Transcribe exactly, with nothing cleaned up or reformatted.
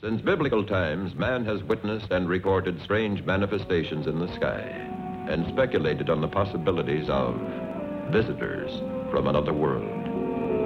Since biblical times, man has witnessed and recorded strange manifestations in the sky and speculated on the possibilities of visitors from another world.